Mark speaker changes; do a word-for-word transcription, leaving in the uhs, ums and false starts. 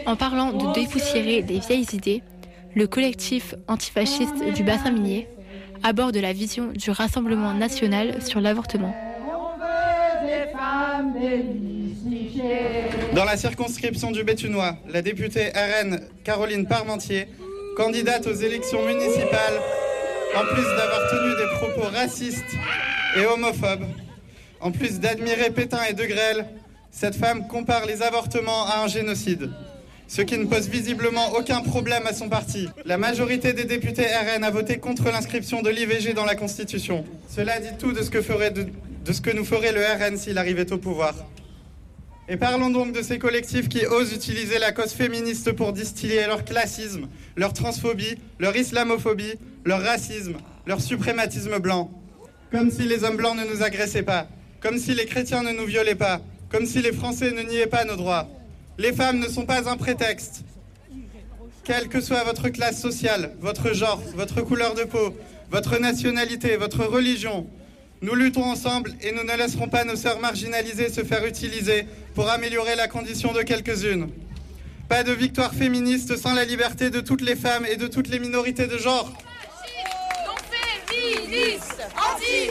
Speaker 1: En parlant de dépoussiérer des vieilles idées, le collectif antifasciste du bassin minier aborde la vision du Rassemblement national sur l'avortement.
Speaker 2: Dans la circonscription du Béthunois, la députée R N Caroline Parmentier, candidate aux élections municipales, en plus d'avoir tenu des propos racistes et homophobes, en plus d'admirer Pétain et De Grelle, cette femme compare les avortements à un génocide. Ce qui ne pose visiblement aucun problème à son parti. La majorité des députés R N a voté contre l'inscription de l'I V G dans la Constitution. Cela dit tout de ce que, ferait de, de ce que nous ferait le R N s'il arrivait au pouvoir. Et parlons donc de ces collectifs qui osent utiliser la cause féministe pour distiller leur classisme, leur transphobie, leur islamophobie, leur racisme, leur suprématisme blanc. Comme si les hommes blancs ne nous agressaient pas, comme si les chrétiens ne nous violaient pas, comme si les Français ne niaient pas nos droits. Les femmes ne sont pas un prétexte. Quelle que soit votre classe sociale, votre genre, votre couleur de peau, votre nationalité, votre religion, nous luttons ensemble et nous ne laisserons pas nos sœurs marginalisées se faire utiliser pour améliorer la condition de quelques-unes. Pas de victoire féministe sans la liberté de toutes les femmes et de toutes les minorités de genre.